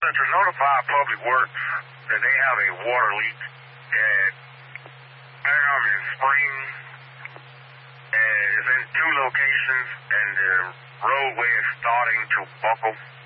To notify Public Works that they have a water leak at Paramount Spring, and it's in two locations, and the roadway is starting to buckle.